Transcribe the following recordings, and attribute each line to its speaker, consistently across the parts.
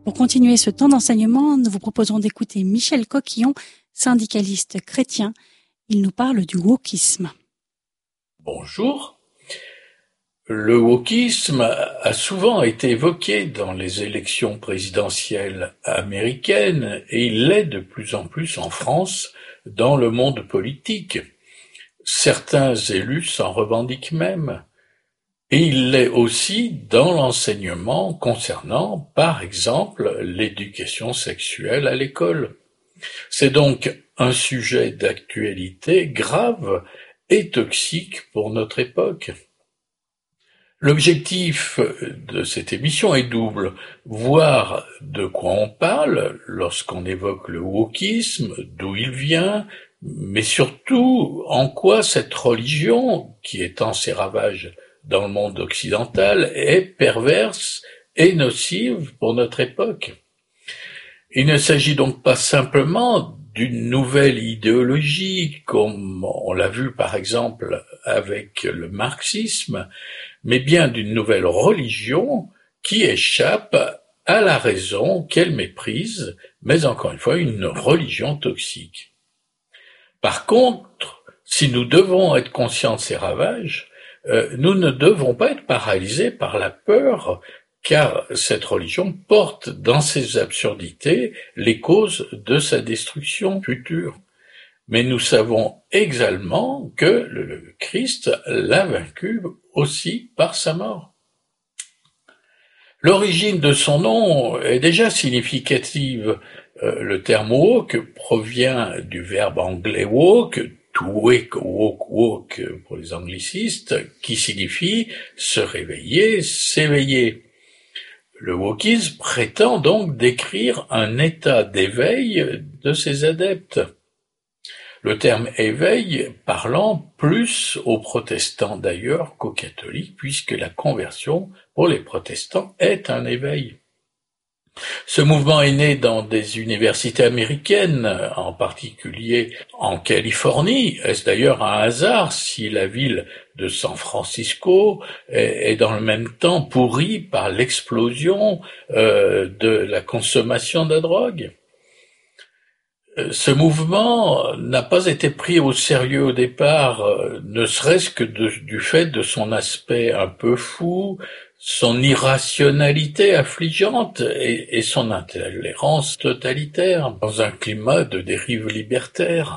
Speaker 1: Pour continuer ce temps d'enseignement, nous vous proposerons d'écouter Michel Coquillon, syndicaliste chrétien. Il nous parle du wokisme.
Speaker 2: Bonjour. Le wokisme a souvent été évoqué dans les élections présidentielles américaines et il l'est de plus en plus en France dans le monde politique. Certains élus s'en revendiquent même. Et il l'est aussi dans l'enseignement concernant, par exemple, l'éducation sexuelle à l'école. C'est donc un sujet d'actualité grave et toxique pour notre époque. L'objectif de cette émission est double, voir de quoi on parle lorsqu'on évoque le wokisme, d'où il vient, mais surtout en quoi cette religion, qui étend ses ravages dans le monde occidental, est perverse et nocive pour notre époque. Il ne s'agit donc pas simplement d'une nouvelle idéologie, comme on l'a vu par exemple avec le marxisme, mais bien d'une nouvelle religion qui échappe à la raison qu'elle méprise, mais encore une fois une religion toxique. Par contre, si nous devons être conscients de ces ravages, nous ne devons pas être paralysés par la peur, car cette religion porte dans ses absurdités les causes de sa destruction future. Mais nous savons également que le Christ l'a vaincu aussi par sa mort. L'origine de son nom est déjà significative. Le terme woke provient du verbe anglais woke, to wake, woke pour les anglicistes, qui signifie se réveiller, s'éveiller. Le wokisme prétend donc décrire un état d'éveil de ses adeptes. Le terme éveil parlant plus aux protestants d'ailleurs qu'aux catholiques, puisque la conversion pour les protestants est un éveil. Ce mouvement est né dans des universités américaines, en particulier en Californie. Est-ce d'ailleurs un hasard si la ville de San Francisco est dans le même temps pourrie par l'explosion de la consommation de la drogue ? Ce mouvement n'a pas été pris au sérieux au départ, ne serait-ce que du fait de son aspect un peu fou, son irrationalité affligeante et son intolérance totalitaire dans un climat de dérive libertaire.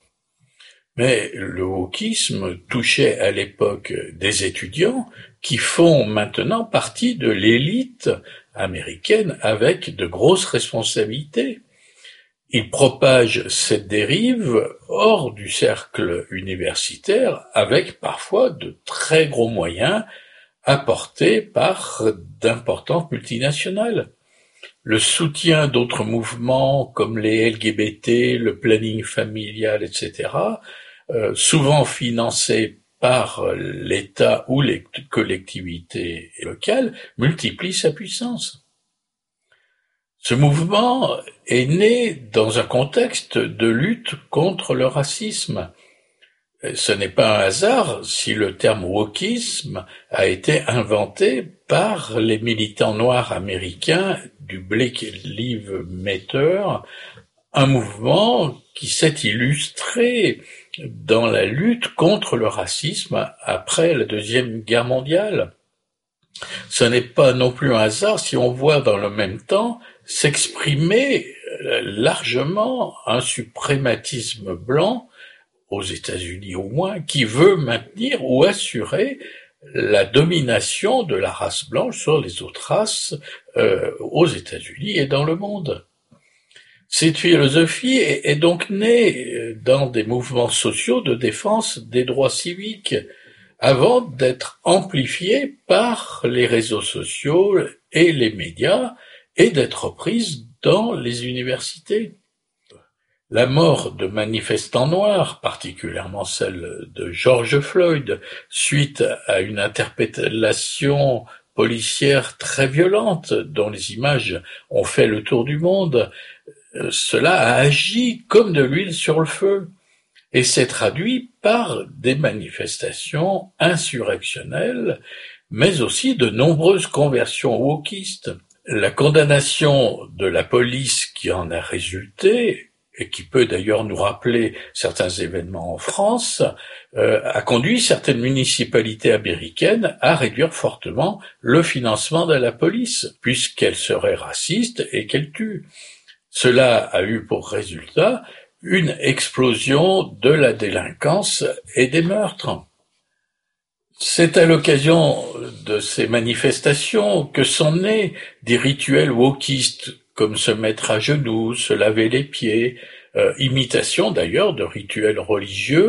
Speaker 2: Mais le wokisme touchait à l'époque des étudiants qui font maintenant partie de l'élite américaine avec de grosses responsabilités. Il propage cette dérive hors du cercle universitaire avec parfois de très gros moyens apportés par d'importantes multinationales. Le soutien d'autres mouvements comme les LGBT, le planning familial, etc., souvent financés par l'État ou les collectivités locales, multiplie sa puissance. Ce mouvement est né dans un contexte de lutte contre le racisme. Ce n'est pas un hasard si le terme wokisme a été inventé par les militants noirs américains du Black Lives Matter, un mouvement qui s'est illustré dans la lutte contre le racisme après la Deuxième Guerre mondiale. Ce n'est pas non plus un hasard si on voit dans le même temps s'exprimer largement un suprématisme blanc, aux États-Unis au moins, qui veut maintenir ou assurer la domination de la race blanche sur les autres races aux États-Unis et dans le monde. Cette philosophie est donc née dans des mouvements sociaux de défense des droits civiques, avant d'être amplifiée par les réseaux sociaux et les médias et d'être reprise dans les universités. La mort de manifestants noirs, particulièrement celle de George Floyd, suite à une interpellation policière très violente dont les images ont fait le tour du monde, cela a agi comme de l'huile sur le feu et s'est traduit par des manifestations insurrectionnelles, mais aussi de nombreuses conversions wokistes. La condamnation de la police qui en a résulté, et qui peut d'ailleurs nous rappeler certains événements en France, a conduit certaines municipalités américaines à réduire fortement le financement de la police, puisqu'elle serait raciste et qu'elle tue. Cela a eu pour résultat une explosion de la délinquance et des meurtres. C'est à l'occasion de ces manifestations que sont nés des rituels wokistes, comme se mettre à genoux, se laver les pieds, imitation d'ailleurs de rituels religieux